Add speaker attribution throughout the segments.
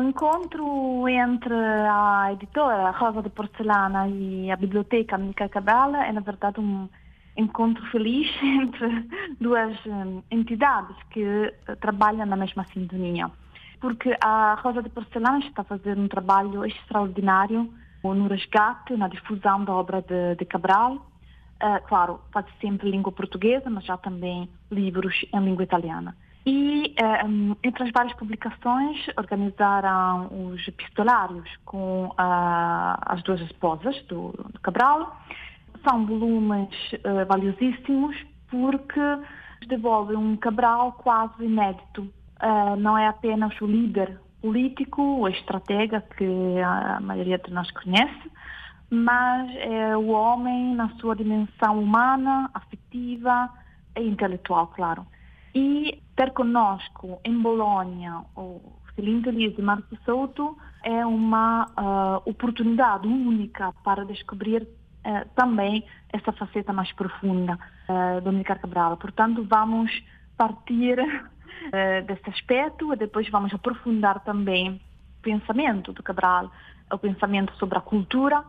Speaker 1: encontro entre a editora Rosa de Porcelana e a biblioteca Amílcar Cabral é, na verdade, um encontro feliz entre duas entidades que trabalham na mesma sintonia. Porque a Rosa de Porcelana está a fazer um trabalho extraordinário no resgate, na difusão da obra de Cabral. Claro, faz sempre língua portuguesa, mas já também livros em língua italiana. E, entre as várias publicações, organizaram os epistolários com as duas esposas do Cabral. São volumes valiosíssimos porque devolvem um Cabral quase inédito. Não é apenas o líder político, o estratega que a maioria de nós conhece, mas é o homem na sua dimensão humana, afetiva e intelectual, claro. E ter conosco em Bolonha o Filinto Lise e Marco Souto é uma oportunidade única para descobrir também essa faceta mais profunda do Amílcar Cabral. Portanto, vamos partir desse aspecto e depois vamos aprofundar também o pensamento do Cabral, o pensamento sobre a cultura,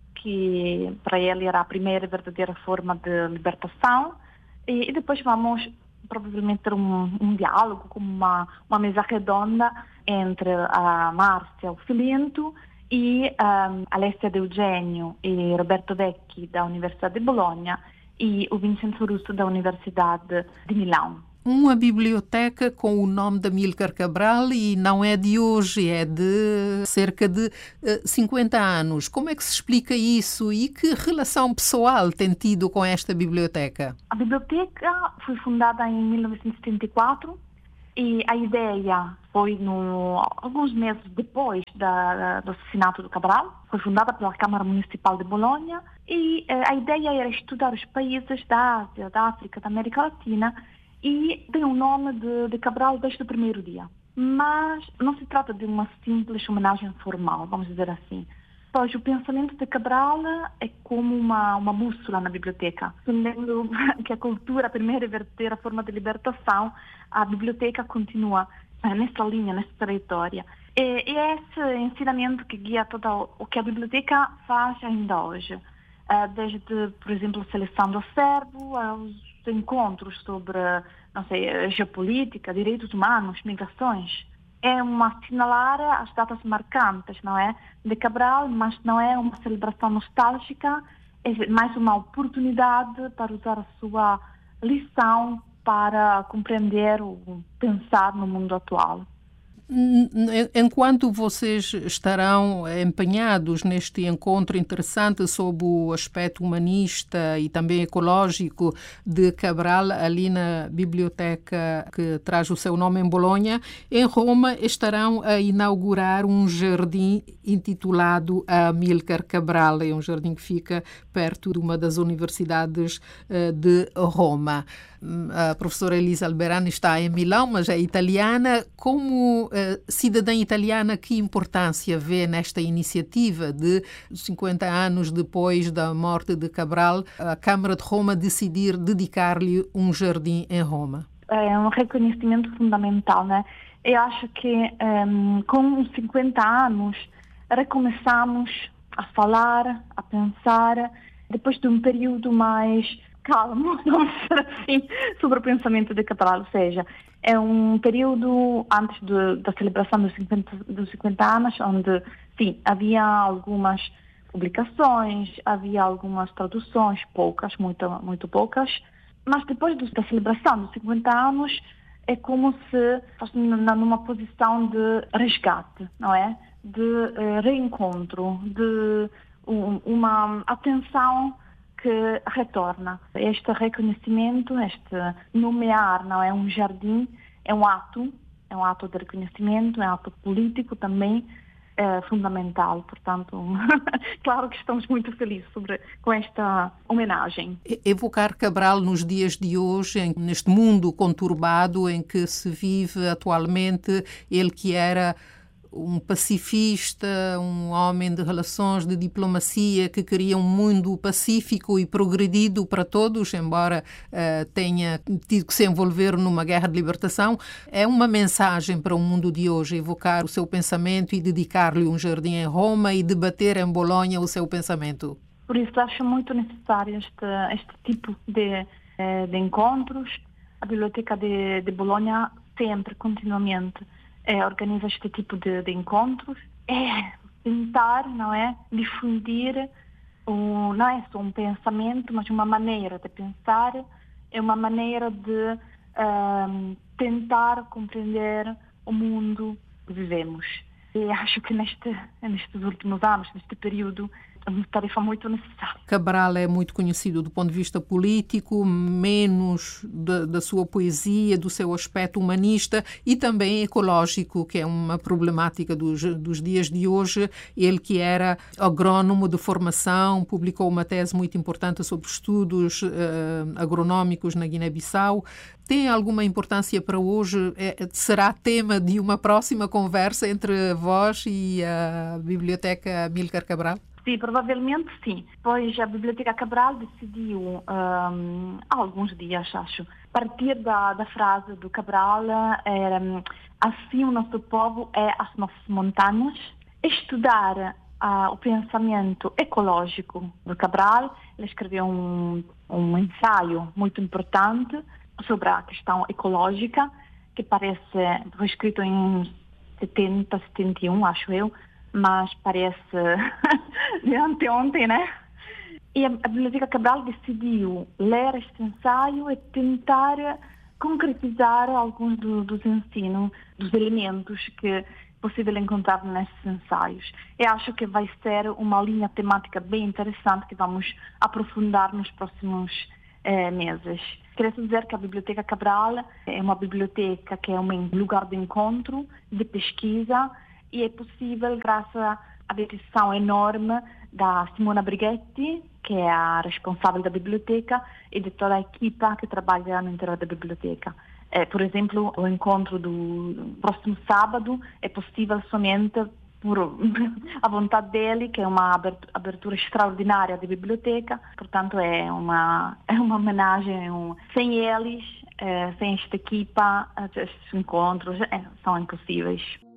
Speaker 1: que para ele era a primeira verdadeira forma de libertação, e depois vamos provavelmente ter um diálogo, como uma mesa redonda entre a Márcia, o Filinto, e Alessia De Eugenio e Roberto Vecchi da Universidade de Bolonha e o Vincenzo Russo da Universidade de Milão.
Speaker 2: Uma biblioteca com o nome de Amílcar Cabral e não é de hoje, é de cerca de 50 anos. Como é que se explica isso e que relação pessoal tem tido com esta biblioteca?
Speaker 1: A biblioteca foi fundada em 1974 e a ideia foi alguns meses depois do assassinato do Cabral. Foi fundada pela Câmara Municipal de Bolonha e a ideia era estudar os países da Ásia, da África, da América Latina, e tem o nome de Cabral desde o primeiro dia. Mas não se trata de uma simples homenagem formal, vamos dizer assim. Pois o pensamento de Cabral é como uma bússola na biblioteca. Entendendo que a cultura, a primeira verdadeira forma de libertação, a biblioteca continua nessa linha, nessa trajetória. E é esse ensinamento que guia todo o que a biblioteca faz ainda hoje. Desde, por exemplo, a seleção do acervo, aos encontros sobre, não sei, geopolítica, direitos humanos, migrações. É assinalar as datas marcantes, não é? De Cabral, mas não é uma celebração nostálgica, é mais uma oportunidade para usar a sua lição para compreender ou pensar no mundo atual.
Speaker 2: Enquanto vocês estarão empenhados neste encontro interessante sobre o aspecto humanista e também ecológico de Cabral, ali na biblioteca que traz o seu nome em Bolonha, em Roma estarão a inaugurar um jardim intitulado Amílcar Cabral. É um jardim que fica perto de uma das universidades de Roma. A professora Elisa Alberani está em Milão, mas é italiana. Como cidadã italiana, que importância vê nesta iniciativa de 50 anos depois da morte de Cabral, a Câmara de Roma decidir dedicar-lhe um jardim em Roma?
Speaker 1: É um reconhecimento fundamental, né? Eu acho que com os 50 anos recomeçamos a falar, a pensar, depois de um período mais calmo, vamos dizer assim, sobre o pensamento de Cabral. Ou seja, é um período antes da celebração dos 50 anos, onde, sim, havia algumas publicações, havia algumas traduções, poucas, muito poucas, mas depois da celebração dos 50 anos, é como se fosse numa posição de resgate, não é? De reencontro, de uma atenção que retorna. Este reconhecimento, este nomear, não é um jardim, é um ato de reconhecimento, é um ato político também fundamental. Portanto, claro que estamos muito felizes com esta homenagem.
Speaker 2: Evocar Cabral nos dias de hoje, neste mundo conturbado em que se vive atualmente, ele que era um pacifista, um homem de relações, de diplomacia, que queria um mundo pacífico e progredido para todos, embora tenha tido que se envolver numa guerra de libertação. É uma mensagem para o mundo de hoje, evocar o seu pensamento e dedicar-lhe um jardim em Roma e debater em Bolonha o seu pensamento.
Speaker 1: Por isso acho muito necessário este tipo de encontros. A Biblioteca de Bolonha sempre, continuamente, organiza este tipo de encontros. É tentar, não é, difundir, não é só um pensamento, mas uma maneira de pensar, é uma maneira de tentar compreender o mundo que vivemos. E acho que nestes últimos anos, neste período, é uma tarefa muito necessária.
Speaker 2: Cabral é muito conhecido do ponto de vista político, menos da sua poesia, do seu aspecto humanista e também ecológico, que é uma problemática dos dias de hoje. Ele que era agrónomo de formação, publicou uma tese muito importante sobre estudos agronómicos na Guiné-Bissau. Tem alguma importância para hoje? Será tema de uma próxima conversa entre vós e a Biblioteca Amílcar Cabral?
Speaker 1: Sim, provavelmente sim. Pois a Biblioteca Cabral decidiu, há alguns dias, acho, partir da frase do Cabral, assim o nosso povo é as nossas montanhas, estudar o pensamento ecológico do Cabral. Ele escreveu um ensaio muito importante sobre a questão ecológica, que foi escrito em 70, 71, acho eu, mas parece de anteontem, né? E a Biblioteca Cabral decidiu ler este ensaio e tentar concretizar alguns dos ensinos, dos elementos que é possível encontrar nesses ensaios. Eu acho que vai ser uma linha temática bem interessante que vamos aprofundar nos próximos meses. Queria dizer que a Biblioteca Cabral é uma biblioteca que é um lugar de encontro, de pesquisa, e é possível graças à dedicação enorme da Simona Brighetti, que é a responsável da biblioteca, e de toda a equipa que trabalha no interior da biblioteca. Por exemplo, o encontro do próximo sábado é possível somente por a vontade dele, que é uma abertura extraordinária da biblioteca. Portanto, é uma homenagem. Sem eles, sem esta equipa, estes encontros são impossíveis.